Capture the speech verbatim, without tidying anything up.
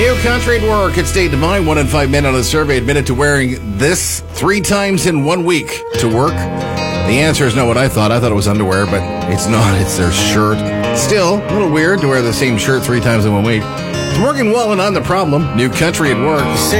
New country at work. It's Dave Devine. One in five men on a survey admitted to wearing this three times in one week to work. The answer is not what I thought. I thought it was underwear, but it's not. It's their shirt. Still, a little weird to wear the same shirt three times in one week. It's working well and I'm the problem. New country at work.